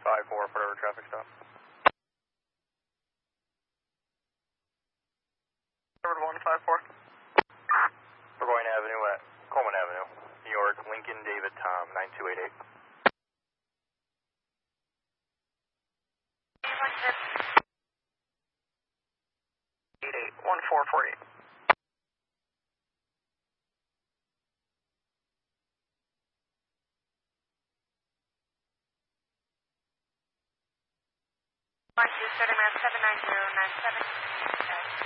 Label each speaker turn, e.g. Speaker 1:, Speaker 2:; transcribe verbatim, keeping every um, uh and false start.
Speaker 1: five four for whatever traffic stop. Number one five four. Burgoyne Avenue at Coleman Avenue, New York, Lincoln David Tom, nine two eight eight. eight eight one four four eight.
Speaker 2: One two seven nine seven nine zero nine seven.